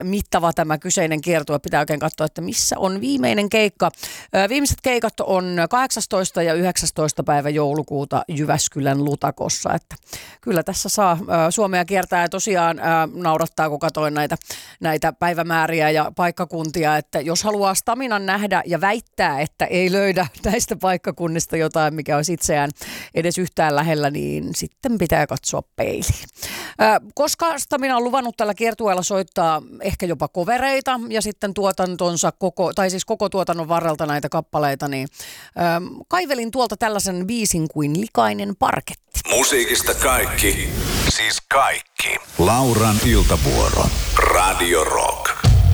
mittava tämä kyseinen kiertue. Pitää oikein katsoa, että missä on viimeinen keikka. Viimeiset keikat on 18. ja 19. päivä joulukuuta Jyväskylän Lutakossa. Että kyllä tässä saa Suomea kiertää ja tosiaan naurattaa, kun katsoin näitä päivämääriä ja paikkakuntia, että jos haluaa staminan nähdä ja väittää, että ei löydä näistä paikkakunnista jotain, mikä olisi itseään edes yhtään lähellä, niin sitten pitää katsoa peiliin. Koska Stamina on luvannut tällä kiertueella soittaa ehkä jopa kovereita ja sitten koko tuotannon varrelta näitä kappaleita, niin kaivelin tuolta tällaisen biisin kuin Likainen parketti. Musiikista kaikki, siis kaikki. Lauran iltavuoro. Radio Rock.